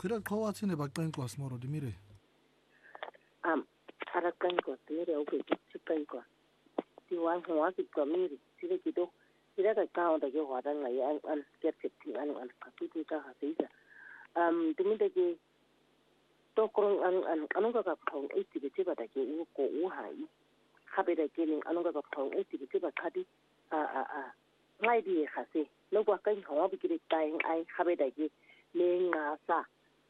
그래 거와치네 박다인 거 스모로 디미레 Arakan ko tire o ke chikan ko ti wan ho ki ko mi tire ki do tire ka ka da ke wa dan ngai an ke ti an ka tu ka ha sei da tumi da ke to ko an ka ko e ti ke ba da ke u ko u ha yi ha be da ke ni an ka ko e ti ke ba ka di ngai di ha se lo kwa ka ho bi ke tai ai ha be da ke le nga sa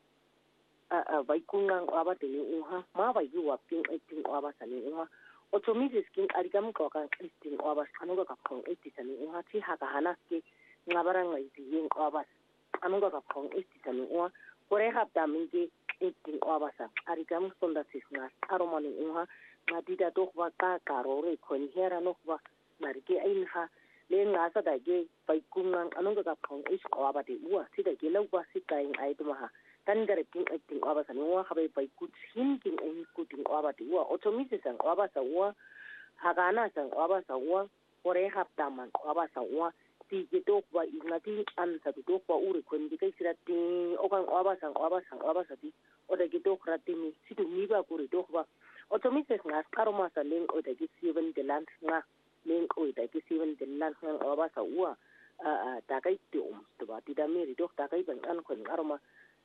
vai kungang aba te uha ma vai yu wa ping eting aba sani uha otomisis king arigam ko kan kristing aba anu ka khong eti sani uha chi ha ka hanas ke ngabara ngai ti yin aba anu ka khong eti sani uha kore hap da min ke eting aba sa arigam sonda sis na aromani uha ngadida to wa ka ro re khon hera no wa marike ain ha le nga sa da ge vai kungang anu ka khong is aba te uha ti da ge lo wa si kai ai tu ma tan garapin acting aba sa nuwa habe pai kut hinking en kuting aba ti wa otomisi sang aba sa wa hagana sang aba sa wa ore hapta man aba sa wa ti ke to wa ingati an sa to wa ure kon di kai sirati o kan aba sa ti o da ke to krati mi situ mi ba kuri to wa otomisi nga karoma sa leng o da ke 7 de land nga leng o da ke 7 de land nga aba sa wa ta kai ti to ba ti da mi ri to ta kai ban an kon aroma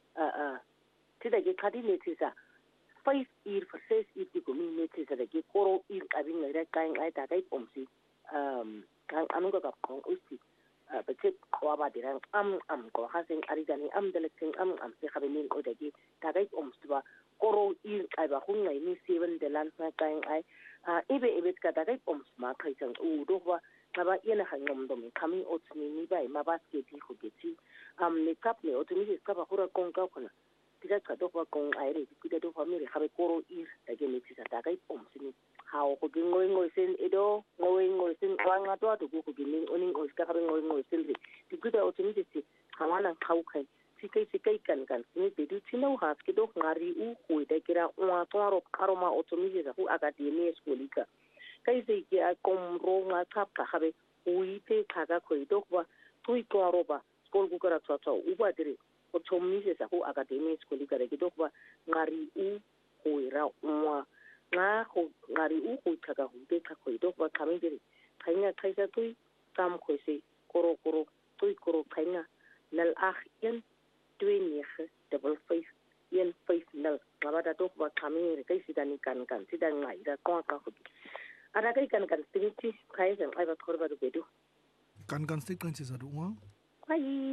tida ke khadi ne tisa 5 year for 6 year ki komi ne tisa da ke koro ir abin ne da kain ai ta kai pomsi kan anu ga ko usi ba ce ko ba diran am ko hasen arigani am dalakin am se khabinin o da ke ta kai pomsi ba koro ir ai ba hun ngai ni 7 de lan na kain ai ebe ka ta kai pomsi ma kai sang u do ba ba yana hangom do mi kami otni ni bai ma basket ko ke ti ne kap ne otumi ka ba hura kon ka kona tira ka do ba kon aire ki da do family habe koro ir da ke ni tisa ta kai pom sini hawo ko gi ngoi sen edo ngoi sen wanga to to ko gi ni oning o ska habe ngoi sen ti ku da otumi ti hawana khau kai ti kai kan ni be du tino ha ki do ngari u ko da kira wa to ro karoma otumi da ku akademi skolika kai sai ki a kom ro nga kap ka habe uite kaga ko do ba tui ko roba skol ku kara tsa uba dire o chomi se sa ko academy skoli kare ki dokwa ngari u ko ira wa nga ko ngari u ko taka hu de ka ko dokwa kame dire kainya kaisa tui kam ko se koro tui koro kainya nal akh yen 295 yen 50 ngabada dokwa kame re kai sidani kan sidan ngai da ko ka hu ada kai kan tinchi kai san ai ba korba do bedu kan stik kan se sa do wa Bye.